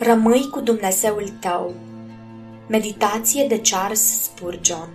Rămâi cu Dumnezeul tău. Meditație de Charles Spurgeon.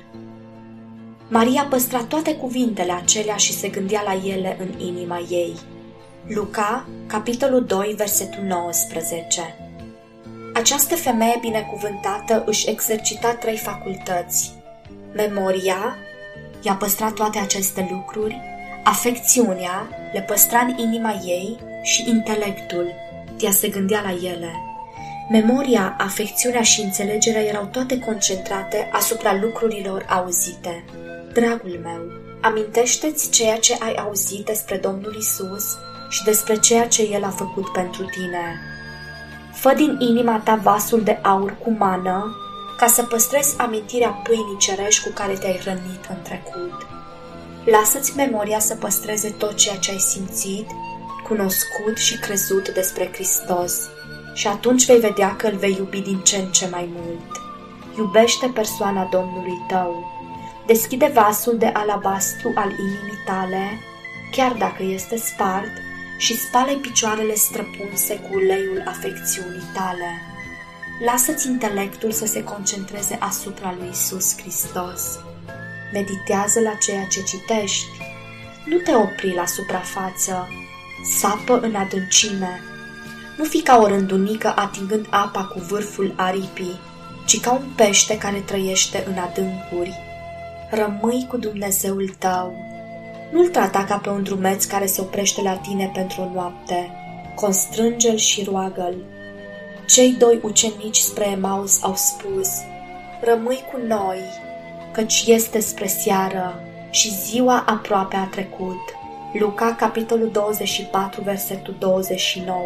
Maria păstra toate cuvintele acelea și se gândea la ele în inima ei. Luca, capitolul 2, versetul 19. Această femeie binecuvântată își exercita 3 facultăți. Memoria, ea păstra toate aceste lucruri, afecțiunea, le păstra în inima ei și intelectul, ea se gândea la ele. Memoria, afecțiunea și înțelegerea erau toate concentrate asupra lucrurilor auzite. Dragul meu, amintește-ți ceea ce ai auzit despre Domnul Isus și despre ceea ce El a făcut pentru tine. Fă din inima ta vasul de aur cu mană, ca să păstrezi amintirea pâinii cerești cu care te-ai hrănit în trecut. Lasă-ți memoria să păstreze tot ceea ce ai simțit, cunoscut și crezut despre Hristos și atunci vei vedea că îl vei iubi din ce în ce mai mult. Iubește persoana Domnului tău. Deschide vasul de alabastru al inimii tale, chiar dacă este spart, și spală-i picioarele străpunse cu uleiul afecțiunii tale. Lasă-ți intelectul să se concentreze asupra lui Isus Hristos. Meditează la ceea ce citești. Nu te opri la suprafață. Sapă în adâncime. Nu fi ca o rândunică atingând apa cu vârful aripii, ci ca un pește care trăiește în adâncuri. Rămâi cu Dumnezeul tău. Nu-l trata ca pe un drumeț care se oprește la tine pentru o noapte. Constrânge-l și roagă-l. Cei 2 ucenici spre Emaus au spus: rămâi cu noi, căci este spre seară și ziua aproape a trecut. Luca, capitolul 24, versetul 29.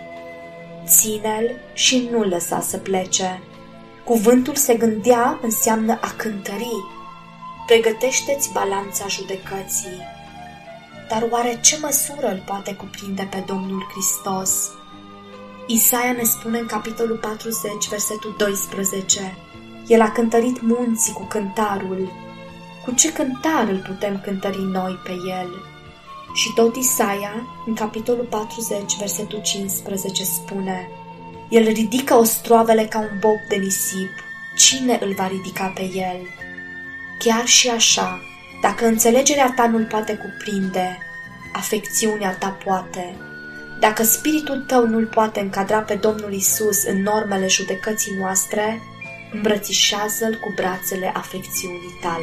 Ține-l și nu lăsa să plece. Cuvântul se gândea înseamnă a cântări. Pregătește-ți balanța judecății. Dar oare ce măsură îl poate cuprinde pe Domnul Hristos? Isaia ne spune în capitolul 40, versetul 12: El a cântărit munții cu cântarul. Cu ce cântar îl putem cântări noi pe El? Și tot Isaia, în capitolul 40, versetul 15, spune: El ridică ostroavele ca un bob de nisip. Cine îl va ridica pe El? Chiar și așa, dacă înțelegerea ta nu-l poate cuprinde, afecțiunea ta poate. Dacă spiritul tău nu-l poate încadra pe Domnul Isus în normele judecății noastre, îmbrățișează-l cu brațele afecțiunii tale.